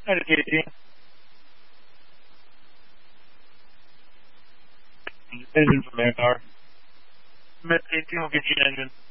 Medicating. Engine from Manpower. Medicating will get you an engine.